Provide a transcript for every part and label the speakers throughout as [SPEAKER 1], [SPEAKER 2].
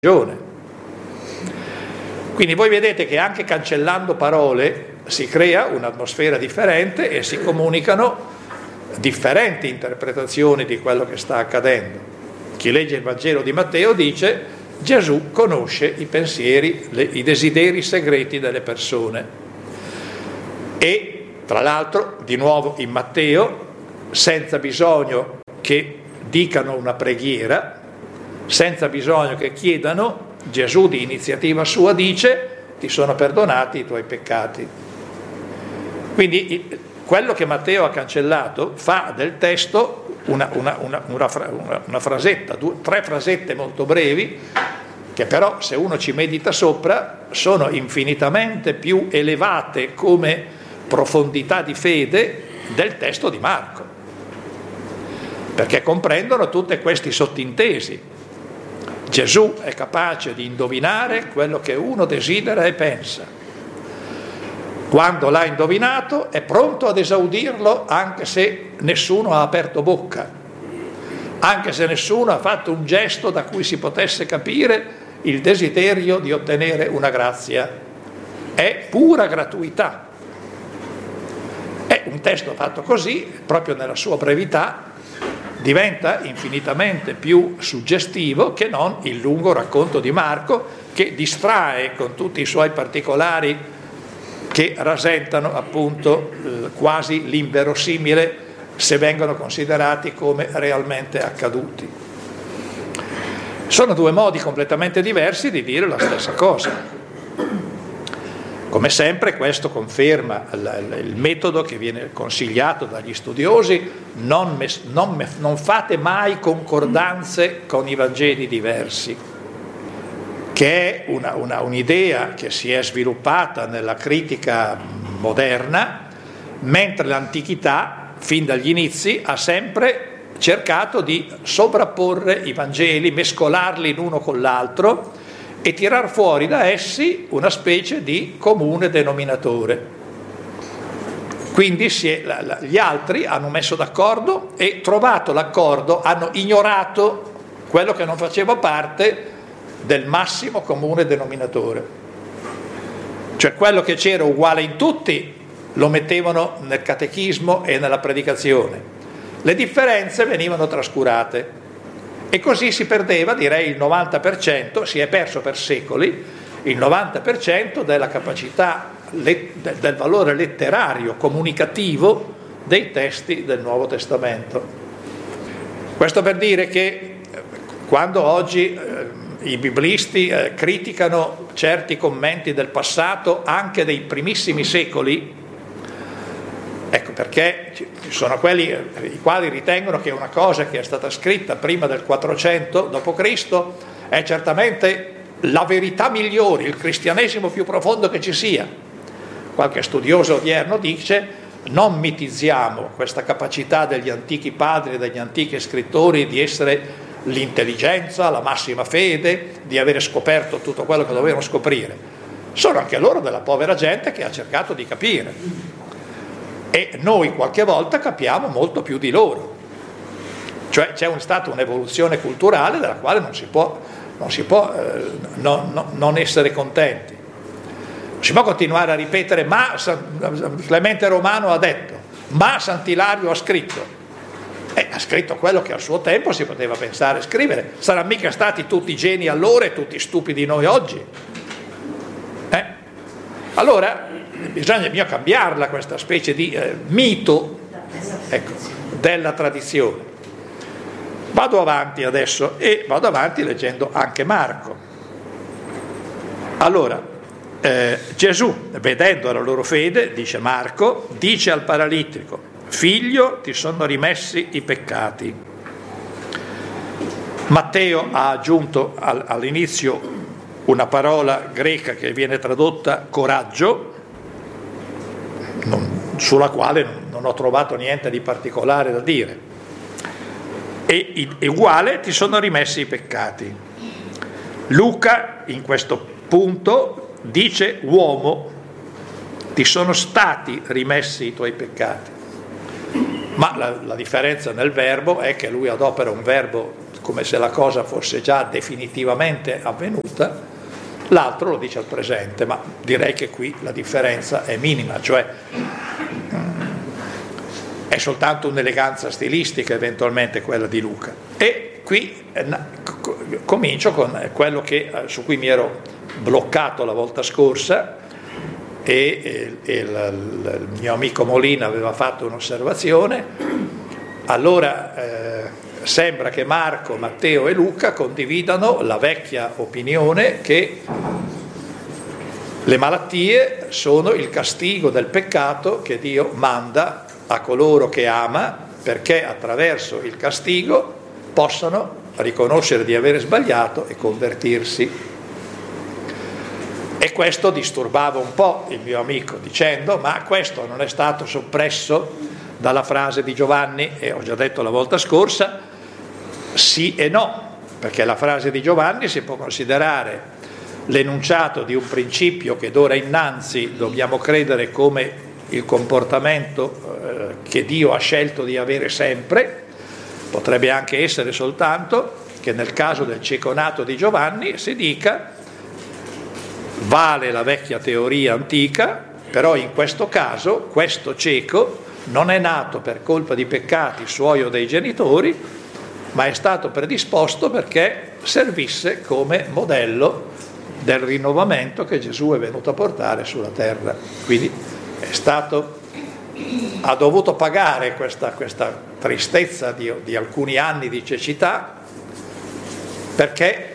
[SPEAKER 1] religione. Quindi voi vedete che anche cancellando parole si crea un'atmosfera differente e si comunicano differenti interpretazioni di quello che sta accadendo. Chi legge il Vangelo di Matteo dice: Gesù conosce i pensieri, i desideri segreti delle persone. E tra l'altro, di nuovo in Matteo, senza bisogno che dicano una preghiera, senza bisogno che chiedano, Gesù di iniziativa sua dice: ti sono perdonati i tuoi peccati. Quindi quello che Matteo ha cancellato fa del testo una frasetta, tre frasette molto brevi, che però se uno ci medita sopra sono infinitamente più elevate come profondità di fede del testo di Marco, perché comprendono tutti questi sottintesi. Gesù è capace di indovinare quello che uno desidera e pensa. Quando l'ha indovinato è pronto ad esaudirlo anche se nessuno ha aperto bocca, anche se nessuno ha fatto un gesto da cui si potesse capire il desiderio di ottenere una grazia. È pura gratuità. È un testo fatto così, proprio nella sua brevità, diventa infinitamente più suggestivo che non il lungo racconto di Marco, che distrae con tutti i suoi particolari che rasentano appunto quasi l'inverosimile se vengono considerati come realmente accaduti. Sono due modi completamente diversi di dire la stessa cosa. Come sempre questo conferma il metodo che viene consigliato dagli studiosi: non fate mai concordanze con i Vangeli diversi, che è un'idea che si è sviluppata nella critica moderna, mentre l'antichità, fin dagli inizi, ha sempre cercato di sovrapporre i Vangeli, mescolarli l'uno con l'altro e tirar fuori da essi una specie di comune denominatore. Quindi gli altri hanno messo d'accordo e, trovato l'accordo, hanno ignorato quello che non faceva parte del massimo comune denominatore. Cioè quello che c'era uguale in tutti lo mettevano nel catechismo e nella predicazione. Le differenze venivano trascurate. E così si perdeva, direi, il 90%, si è perso per secoli, il 90% della capacità, del valore letterario, comunicativo dei testi del Nuovo Testamento. Questo per dire che quando oggi i biblisti criticano certi commenti del passato, anche dei primissimi secoli, ecco perché ci sono quelli i quali ritengono che una cosa che è stata scritta prima del 400 d.C. è certamente la verità migliore, il cristianesimo più profondo che ci sia. Qualche studioso odierno dice: non mitizziamo questa capacità degli antichi padri e degli antichi scrittori di essere l'intelligenza, la massima fede, di avere scoperto tutto quello che dovevano scoprire. Sono anche loro della povera gente che ha cercato di capire. E noi qualche volta capiamo molto più di loro. Cioè c'è stata un'evoluzione culturale della quale non si può non essere contenti. Non si può continuare a ripetere: ma Clemente Romano ha detto, ma Sant'Ilario ha scritto. Ha scritto quello che al suo tempo si poteva pensare e scrivere. Saranno mica stati tutti geni allora e tutti stupidi noi oggi. Allora bisogna cambiarla questa specie di mito, ecco, della tradizione. Vado avanti adesso e vado avanti leggendo anche Marco. Allora, Gesù, vedendo la loro fede, dice Marco, dice al paralittico: figlio, ti sono rimessi i peccati. Matteo ha aggiunto all'inizio una parola greca che viene tradotta coraggio, sulla quale non ho trovato niente di particolare da dire. E uguale, ti sono rimessi i peccati. Luca in questo punto dice: uomo, ti sono stati rimessi i tuoi peccati. Ma la differenza nel verbo è che lui adopera un verbo come se la cosa fosse già definitivamente avvenuta, l'altro lo dice al presente, ma direi che qui la differenza è minima, cioè è soltanto un'eleganza stilistica eventualmente quella di Luca. E qui comincio con quello su cui mi ero bloccato la volta scorsa, e il mio amico Molina aveva fatto un'osservazione. Allora sembra che Marco, Matteo e Luca condividano la vecchia opinione che le malattie sono il castigo del peccato che Dio manda a coloro che ama, perché attraverso il castigo possano riconoscere di avere sbagliato e convertirsi. E questo disturbava un po' il mio amico, dicendo: ma questo non è stato soppresso dalla frase di Giovanni? E ho già detto la volta scorsa, sì e no, perché la frase di Giovanni si può considerare l'enunciato di un principio che d'ora innanzi dobbiamo credere come il comportamento che Dio ha scelto di avere sempre. Potrebbe anche essere soltanto che nel caso del cieco nato di Giovanni si dica: vale la vecchia teoria antica, però in questo caso questo cieco non è nato per colpa di peccati suoi o dei genitori, ma è stato predisposto perché servisse come modello del rinnovamento che Gesù è venuto a portare sulla terra. Quindi ha dovuto pagare questa tristezza di alcuni anni di cecità, perché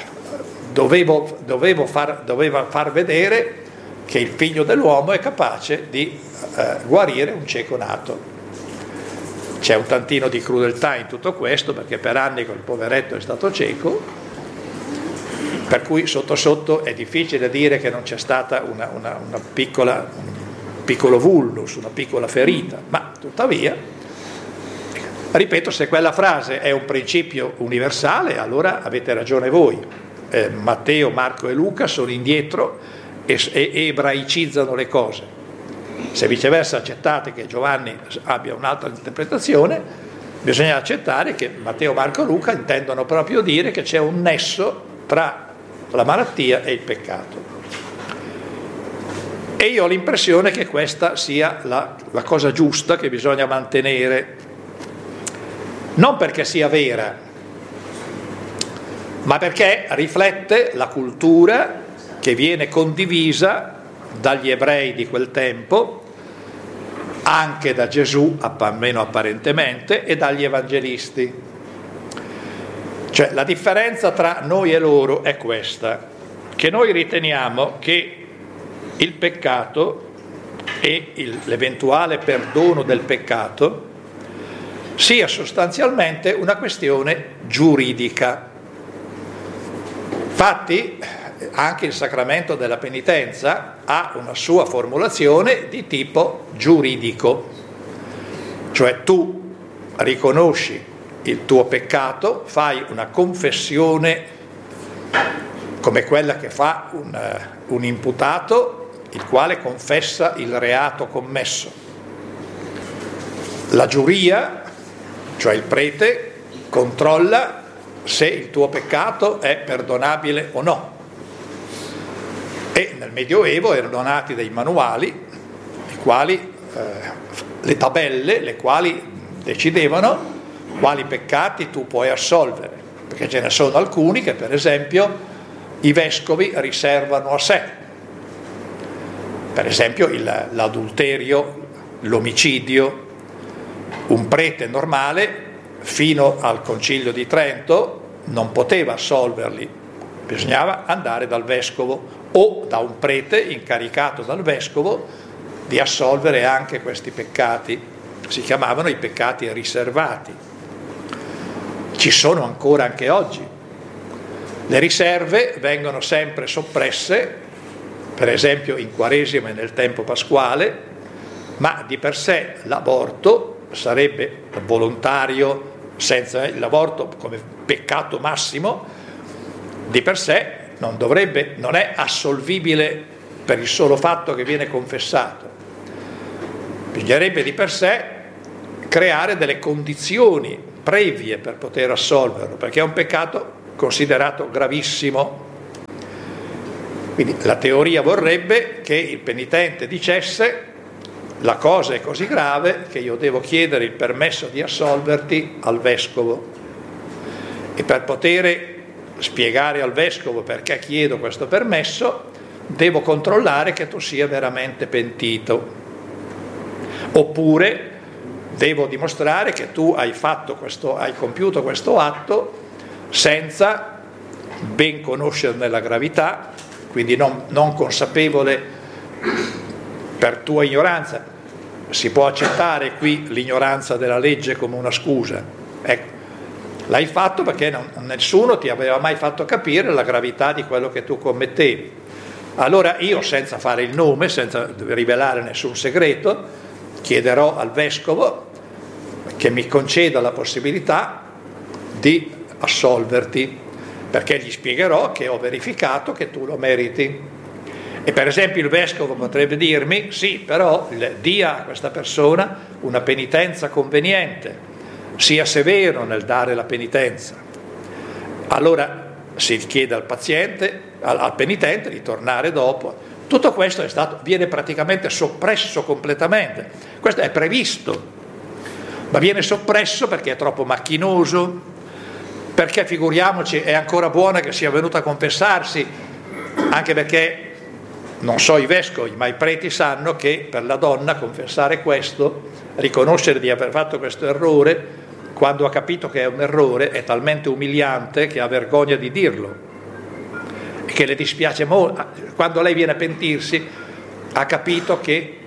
[SPEAKER 1] doveva far vedere che il figlio dell'uomo è capace di guarire un cieco nato. C'è un tantino di crudeltà in tutto questo, perché per anni quel poveretto è stato cieco, per cui sotto sotto è difficile dire che non c'è stata un piccolo vulnus, una piccola ferita, ma tuttavia, ripeto, se quella frase è un principio universale, allora avete ragione voi. Matteo, Marco e Luca sono indietro e ebraicizzano le cose. Se viceversa accettate che Giovanni abbia un'altra interpretazione, bisogna accettare che Matteo, Marco e Luca intendono proprio dire che c'è un nesso tra la malattia e il peccato. E io ho l'impressione che questa sia la cosa giusta che bisogna mantenere, non perché sia vera, ma perché riflette la cultura che viene condivisa dagli ebrei di quel tempo, anche da Gesù, almeno apparentemente, e dagli evangelisti. Cioè, la differenza tra noi e loro è questa, che noi riteniamo che il peccato e l'eventuale perdono del peccato sia sostanzialmente una questione giuridica. Infatti, anche il sacramento della penitenza ha una sua formulazione di tipo giuridico, cioè tu riconosci il tuo peccato, fai una confessione come quella che fa un imputato, il quale confessa il reato commesso. La giuria, cioè il prete, controlla se il tuo peccato è perdonabile o no. E nel Medioevo erano nati dei manuali, le tabelle, le quali decidevano quali peccati tu puoi assolvere, perché ce ne sono alcuni che per esempio i vescovi riservano a sé. Per esempio l'adulterio, l'omicidio. Un prete normale fino al Concilio di Trento non poteva assolverli, bisognava andare dal vescovo o da un prete incaricato dal vescovo di assolvere anche questi peccati. Si chiamavano i peccati riservati. Ci sono ancora anche oggi. Le riserve vengono sempre soppresse, per esempio in Quaresima e nel tempo pasquale, ma di per sé l'aborto sarebbe volontario, senza l'aborto come peccato massimo, di per sé non è assolvibile per il solo fatto che viene confessato. Bisognerebbe di per sé creare delle condizioni previe per poter assolverlo, perché è un peccato considerato gravissimo. Quindi la teoria vorrebbe che il penitente dicesse: la cosa è così grave che io devo chiedere il permesso di assolverti al vescovo, e per poter spiegare al vescovo perché chiedo questo permesso devo controllare che tu sia veramente pentito, oppure devo dimostrare che tu hai compiuto questo atto senza ben conoscerne la gravità, quindi non consapevole per tua ignoranza. Si può accettare qui l'ignoranza della legge come una scusa. Ecco, l'hai fatto perché nessuno ti aveva mai fatto capire la gravità di quello che tu commettevi. Allora io, senza fare il nome, senza rivelare nessun segreto, chiederò al vescovo che mi conceda la possibilità di assolverti, perché gli spiegherò che ho verificato che tu lo meriti. E per esempio il vescovo potrebbe dirmi: sì, però dia a questa persona una penitenza conveniente, sia severo nel dare la penitenza. Allora si chiede al penitente di tornare dopo. Tutto questo viene praticamente soppresso completamente. Questo è previsto, ma viene soppresso perché è troppo macchinoso, perché figuriamoci è ancora buona che sia venuta a confessarsi, anche perché non so i vescovi, ma i preti sanno che per la donna confessare questo, riconoscere di aver fatto questo errore, quando ha capito che è un errore, è talmente umiliante che ha vergogna di dirlo, e che le dispiace molto. Quando lei viene a pentirsi ha capito che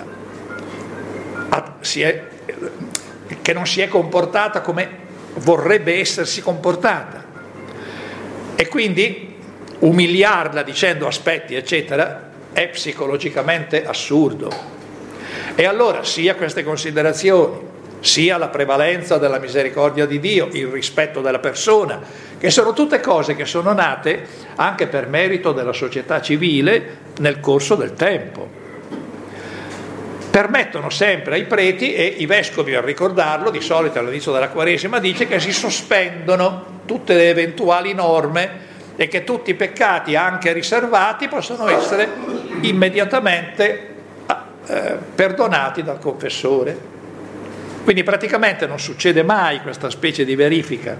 [SPEAKER 1] non si è comportata come vorrebbe essersi comportata, e quindi umiliarla dicendo aspetti eccetera è psicologicamente assurdo. E allora sia queste considerazioni, sia la prevalenza della misericordia di Dio, il rispetto della persona, che sono tutte cose che sono nate anche per merito della società civile nel corso del tempo, permettono sempre ai preti, e i vescovi, a ricordarlo, di solito all'inizio della Quaresima dice che si sospendono tutte le eventuali norme e che tutti i peccati, anche riservati, possono essere immediatamente perdonati dal confessore. Quindi praticamente non succede mai questa specie di verifica.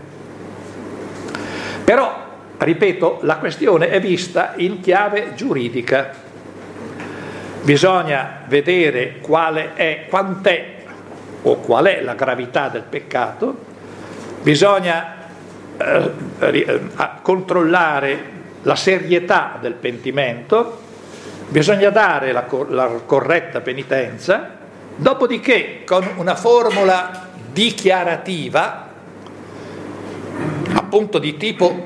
[SPEAKER 1] Però, ripeto, la questione è vista in chiave giuridica. Bisogna vedere qual è la gravità del peccato, bisogna controllare la serietà del pentimento, bisogna dare la corretta penitenza, dopodiché con una formula dichiarativa, appunto di tipo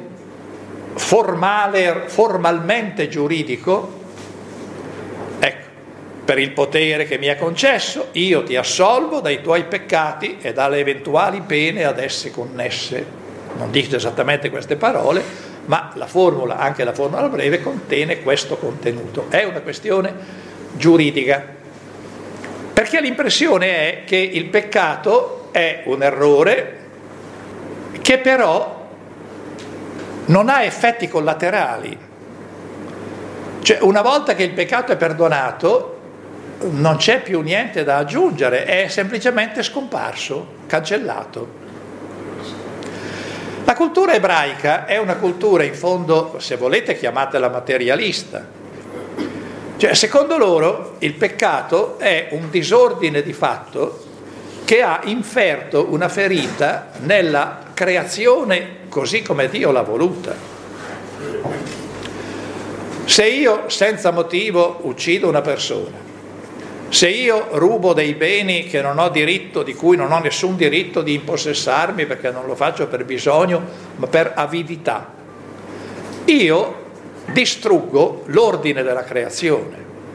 [SPEAKER 1] formalmente giuridico, ecco, per il potere che mi è concesso, io ti assolvo dai tuoi peccati e dalle eventuali pene ad esse connesse. Non dice esattamente queste parole, ma la formula, anche la formula breve, contiene questo contenuto. È una questione giuridica, perché l'impressione è che il peccato è un errore che però non ha effetti collaterali. Cioè, una volta che il peccato è perdonato, non c'è più niente da aggiungere, è semplicemente scomparso, cancellato. La cultura ebraica è una cultura, in fondo, se volete chiamatela materialista. Cioè, secondo loro il peccato è un disordine di fatto che ha inferto una ferita nella creazione così come Dio l'ha voluta. Se io senza motivo uccido una persona, se io rubo dei beni che non ho diritto, di cui non ho nessun diritto di impossessarmi perché non lo faccio per bisogno ma per avidità, io distruggo l'ordine della creazione,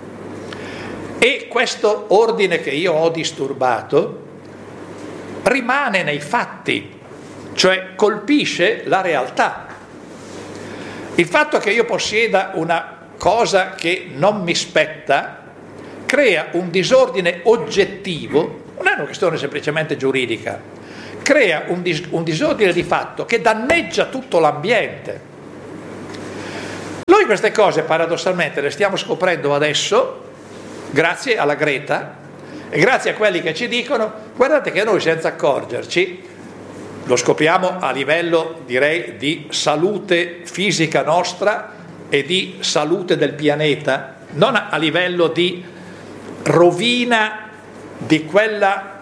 [SPEAKER 1] e questo ordine che io ho disturbato rimane nei fatti, cioè colpisce la realtà. Il fatto che io possieda una cosa che non mi spetta crea un disordine oggettivo, non è una questione semplicemente giuridica, crea un disordine di fatto che danneggia tutto l'ambiente. Noi queste cose paradossalmente le stiamo scoprendo adesso, grazie alla Greta e grazie a quelli che ci dicono: guardate che noi senza accorgerci, lo scopriamo a livello, direi, di salute fisica nostra e di salute del pianeta, non a livello di rovina di quella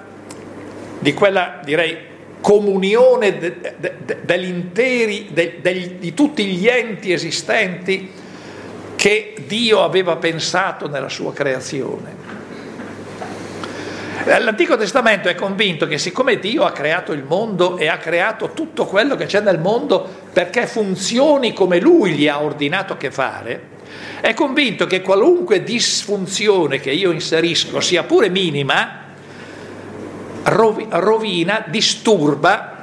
[SPEAKER 1] direi comunione di tutti gli enti esistenti che Dio aveva pensato nella sua creazione. L'Antico Testamento è convinto che siccome Dio ha creato il mondo e ha creato tutto quello che c'è nel mondo perché funzioni come Lui gli ha ordinato che fare, è convinto che qualunque disfunzione che io inserisco, sia pure minima, rovina, disturba.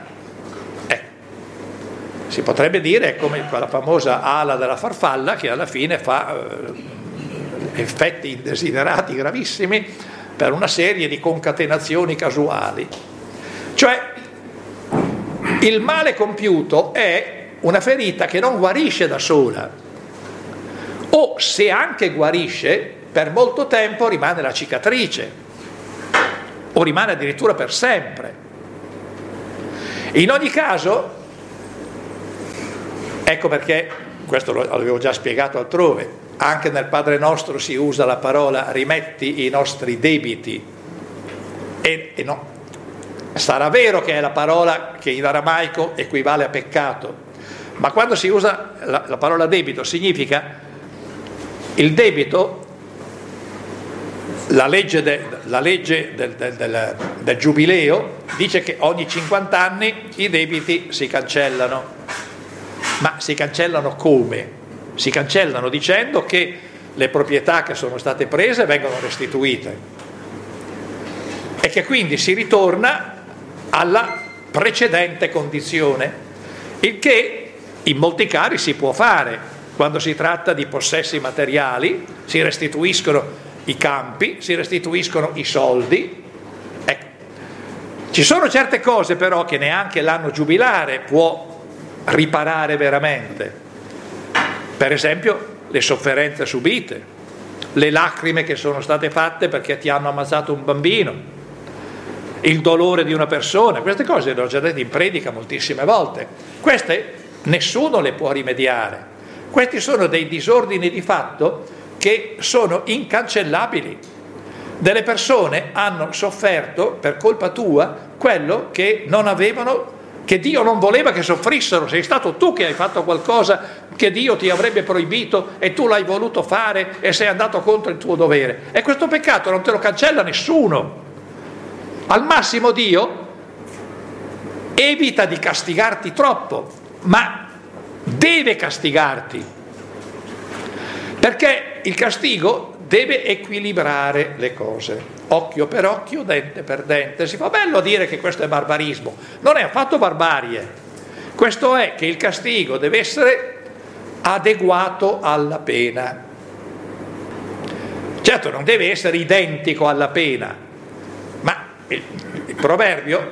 [SPEAKER 1] Si potrebbe dire, è come quella famosa ala della farfalla che alla fine fa effetti indesiderati gravissimi per una serie di concatenazioni casuali. Cioè, il male compiuto è una ferita che non guarisce da sola, o se anche guarisce, per molto tempo rimane la cicatrice, o rimane addirittura per sempre. In ogni caso, ecco perché, questo lo avevo già spiegato altrove, anche nel Padre Nostro si usa la parola rimetti i nostri debiti, e no, sarà vero che è la parola che in aramaico equivale a peccato, ma quando si usa la parola debito significa il debito. La legge del giubileo dice che ogni 50 anni i debiti si cancellano. Ma si cancellano come? Si cancellano dicendo che le proprietà che sono state prese vengono restituite e che quindi si ritorna alla precedente condizione, il che in molti casi si può fare. Quando si tratta di possessi materiali si restituiscono i campi, si restituiscono i soldi. Ecco. Ci sono certe cose però che neanche l'anno giubilare può riparare veramente. Per esempio le sofferenze subite, le lacrime che sono state fatte perché ti hanno ammazzato un bambino, il dolore di una persona. Queste cose le ho già dette in predica moltissime volte. Queste nessuno le può rimediare. Questi sono dei disordini di fatto che sono incancellabili. Delle persone hanno sofferto per colpa tua quello che non avevano, che Dio non voleva che soffrissero. Sei stato tu che hai fatto qualcosa che Dio ti avrebbe proibito e tu l'hai voluto fare e sei andato contro il tuo dovere. E questo peccato non te lo cancella nessuno. Al massimo Dio evita di castigarti troppo, ma deve castigarti, perché il castigo deve equilibrare le cose, occhio per occhio, dente per dente. Si fa bello a dire che questo è barbarismo, non è affatto barbarie, questo è che il castigo deve essere adeguato alla pena. Certo, non deve essere identico alla pena, ma il proverbio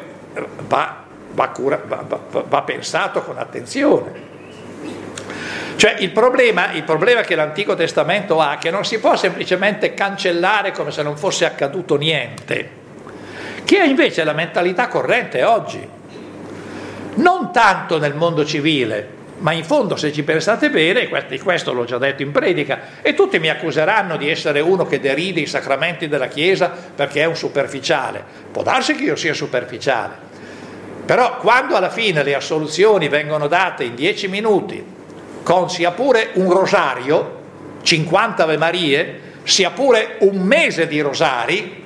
[SPEAKER 1] va pensato con attenzione. Cioè il problema che l'Antico Testamento ha, che non si può semplicemente cancellare come se non fosse accaduto niente, che è invece la mentalità corrente oggi, non tanto nel mondo civile, ma in fondo, se ci pensate bene, questo l'ho già detto in predica, e tutti mi accuseranno di essere uno che deride i sacramenti della Chiesa perché è un superficiale. Può darsi che io sia superficiale, però quando alla fine le assoluzioni vengono date in 10 minuti, con sia pure un rosario, 50 Ave Marie, sia pure un mese di rosari,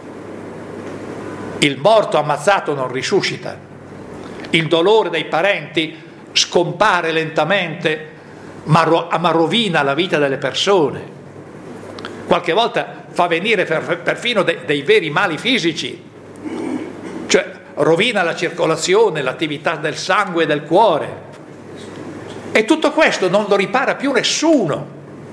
[SPEAKER 1] il morto ammazzato non risuscita, il dolore dei parenti scompare lentamente, ma rovina la vita delle persone. Qualche volta fa venire perfino dei veri mali fisici, cioè rovina la circolazione, l'attività del sangue e del cuore. E tutto questo non lo ripara più nessuno.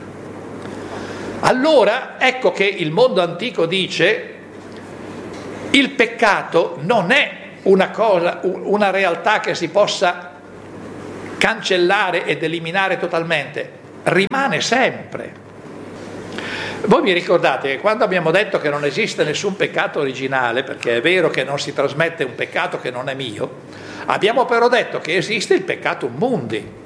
[SPEAKER 1] Allora ecco che il mondo antico dice: il peccato non è una realtà che si possa cancellare ed eliminare totalmente, rimane sempre. Voi vi ricordate che quando abbiamo detto che non esiste nessun peccato originale, perché è vero che non si trasmette un peccato che non è mio, abbiamo però detto che esiste il peccatum mundi.